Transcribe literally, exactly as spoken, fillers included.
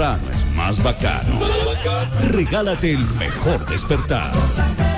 temprano es más bacano. Regálate el mejor despertar.